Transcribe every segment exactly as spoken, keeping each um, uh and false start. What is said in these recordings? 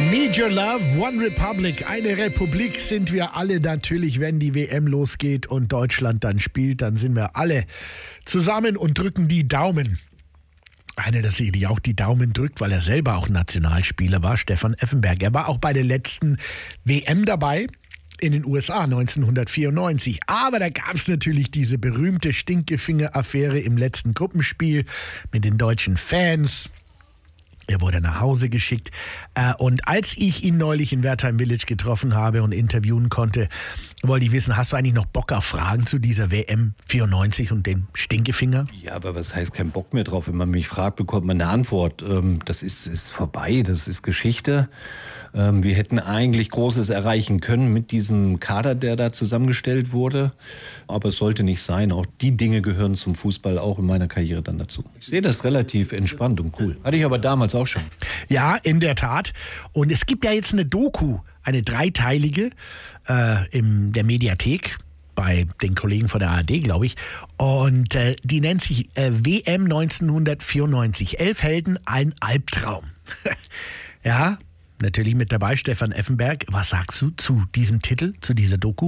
Need Your Love, One Republic. Eine Republik sind wir alle natürlich, wenn die W M losgeht und Deutschland dann spielt. Dann sind wir alle zusammen und drücken die Daumen. Einer, der sicherlich auch die Daumen drückt, weil er selber auch Nationalspieler war, Stefan Effenberg. Er war auch bei der letzten W M dabei in den U S A neunzehnhundertvierundneunzig. Aber da gab es natürlich diese berühmte Stinkefinger-Affäre im letzten Gruppenspiel mit den deutschen Fans. Er wurde nach Hause geschickt. Und als ich ihn neulich in Wertheim Village getroffen habe und interviewen konnte, wollte ich wissen, hast du eigentlich noch Bock auf Fragen zu dieser W M vierundneunzig und dem Stinkefinger? Ja, aber was heißt kein Bock mehr drauf? Wenn man mich fragt, bekommt man eine Antwort. Das ist, ist vorbei, das ist Geschichte. Wir hätten eigentlich Großes erreichen können mit diesem Kader, der da zusammengestellt wurde. Aber es sollte nicht sein. Auch die Dinge gehören zum Fußball auch in meiner Karriere dann dazu. Ich sehe das relativ entspannt und cool. Hatte ich aber damals auch schon. Ja, in der Tat. Und es gibt ja jetzt eine Doku, eine dreiteilige äh, in der Mediathek bei den Kollegen von der A R D, glaube ich. Und äh, die nennt sich äh, W M neunzehnhundertvierundneunzig. Elf Helden, ein Albtraum. Ja, natürlich mit dabei Stefan Effenberg. Was sagst du zu diesem Titel, zu dieser Doku?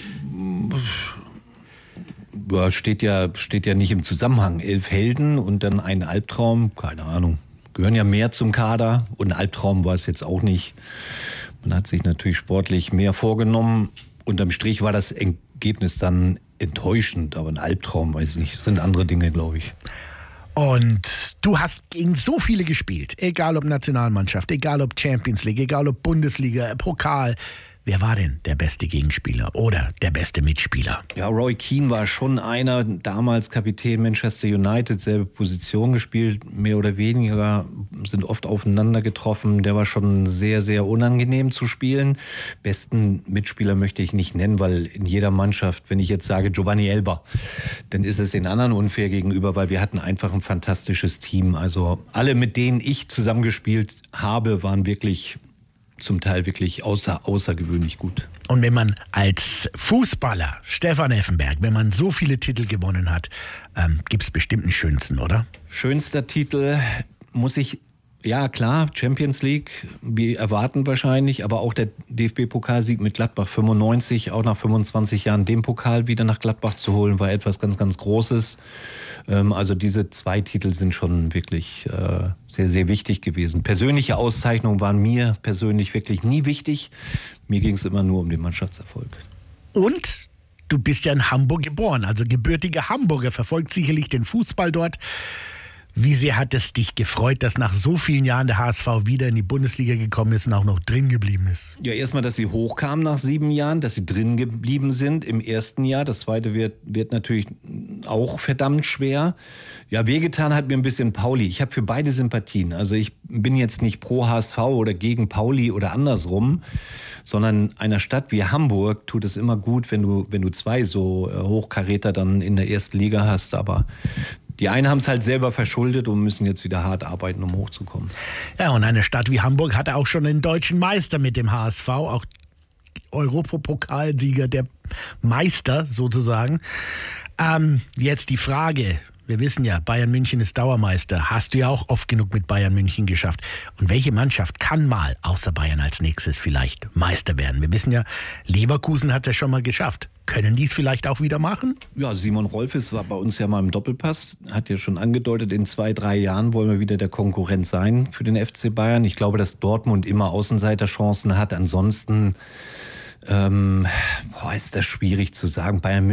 Ja, steht ja, steht ja nicht im Zusammenhang. Elf Helden und dann ein Albtraum, keine Ahnung. Gehören ja mehr zum Kader und ein Albtraum war es jetzt auch nicht. Man hat sich natürlich sportlich mehr vorgenommen. Unterm Strich war das Ergebnis dann enttäuschend, aber ein Albtraum, weiß ich nicht. Das sind andere Dinge, glaube ich. Und du hast gegen so viele gespielt, egal ob Nationalmannschaft, egal ob Champions League, egal ob Bundesliga, Pokal. Wer war denn der beste Gegenspieler oder der beste Mitspieler? Ja, Roy Keane war schon einer, damals Kapitän Manchester United, selbe Position gespielt, mehr oder weniger, sind oft aufeinander getroffen. Der war schon sehr, sehr unangenehm zu spielen. Besten Mitspieler möchte ich nicht nennen, weil in jeder Mannschaft, wenn ich jetzt sage Giovanni Elber, dann ist es den anderen unfair gegenüber, weil wir hatten einfach ein fantastisches Team. Also alle, mit denen ich zusammengespielt habe, waren wirklich zum Teil wirklich außer, außergewöhnlich gut. Und wenn man als Fußballer, Stefan Effenberg, wenn man so viele Titel gewonnen hat, ähm, gibt es bestimmt einen schönsten, oder? Schönster Titel muss ich, ja klar, Champions League, wir erwarten wahrscheinlich, aber auch der D F B-Pokalsieg mit Gladbach fünfundneunzig, auch nach fünfundzwanzig Jahren den Pokal wieder nach Gladbach zu holen, war etwas ganz, ganz Großes. Also diese zwei Titel sind schon wirklich äh, sehr, sehr wichtig gewesen. Persönliche Auszeichnungen waren mir persönlich wirklich nie wichtig. Mir ging es immer nur um den Mannschaftserfolg. Und du bist ja in Hamburg geboren, also gebürtiger Hamburger, verfolgt sicherlich den Fußball dort. Wie sehr hat es dich gefreut, dass nach so vielen Jahren der H S V wieder in die Bundesliga gekommen ist und auch noch drin geblieben ist? Ja, erstmal, dass sie hochkamen nach sieben Jahren, dass sie drin geblieben sind im ersten Jahr. Das zweite wird, wird natürlich auch verdammt schwer. Ja, wehgetan hat mir ein bisschen Pauli. Ich habe für beide Sympathien. Also ich bin jetzt nicht pro H S V oder gegen Pauli oder andersrum, sondern einer Stadt wie Hamburg tut es immer gut, wenn du, wenn du zwei so Hochkaräter dann in der ersten Liga hast. Aber die einen haben es halt selber verschuldet und müssen jetzt wieder hart arbeiten, um hochzukommen. Ja, und eine Stadt wie Hamburg hatte auch schon den deutschen Meister mit dem H S V, auch Europapokalsieger, der Meister sozusagen. Ähm, jetzt die Frage, wir wissen ja, Bayern München ist Dauermeister. Hast du ja auch oft genug mit Bayern München geschafft. Und welche Mannschaft kann mal, außer Bayern als nächstes vielleicht, Meister werden? Wir wissen ja, Leverkusen hat es ja schon mal geschafft. Können die es vielleicht auch wieder machen? Ja, Simon Rolfes war bei uns ja mal im Doppelpass, hat ja schon angedeutet, in zwei, drei Jahren wollen wir wieder der Konkurrent sein für den F C Bayern. Ich glaube, dass Dortmund immer Außenseiterchancen hat. Ansonsten ähm, boah, ist das schwierig zu sagen. Bayern